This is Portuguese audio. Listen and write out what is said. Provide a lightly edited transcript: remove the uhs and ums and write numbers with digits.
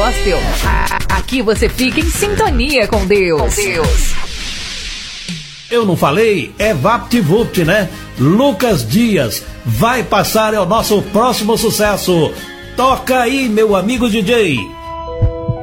gospel. Aqui você fica em sintonia com Deus. Eu não falei? É VaptVupt, né? Lucas Dias vai passar, é o nosso próximo sucesso. Toca aí, meu amigo DJ.